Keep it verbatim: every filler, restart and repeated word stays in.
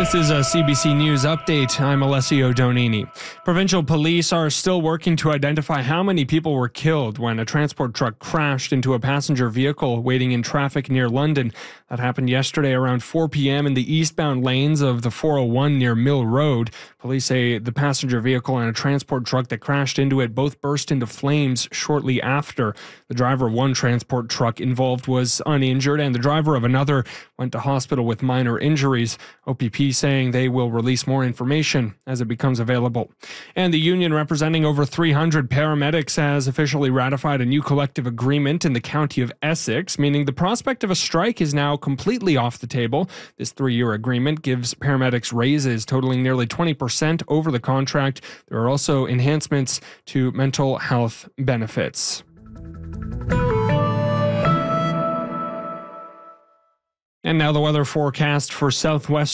This is a C B C News update. I'm Alessio Donini. Provincial police are still working to identify how many people were killed when a transport truck crashed into a passenger vehicle waiting in traffic near London. That happened yesterday around four p.m. in the eastbound lanes of the four oh one near Mill Road. Police say the passenger vehicle and a transport truck that crashed into it both burst into flames shortly after. The driver of one transport truck involved was uninjured, and the driver of another went to hospital with minor injuries. O P P saying they will release more information as it becomes available. And the union representing over three hundred paramedics has officially ratified a new collective agreement in the county of Essex, meaning the prospect of a strike is now completely off the table. This three-year agreement gives paramedics raises totaling nearly twenty percent over the contract. There are also enhancements to mental health benefits. And now the weather forecast for Southwest